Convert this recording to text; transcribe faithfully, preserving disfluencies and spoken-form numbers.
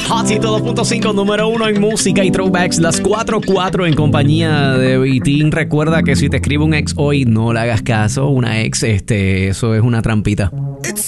Hot City dos punto cinco, número uno en música y throwbacks. Las cuatro cuatro en compañía de Vitín. Recuerda que si te escribe un ex hoy, no le hagas caso. Una ex, este, eso es una trampita. It's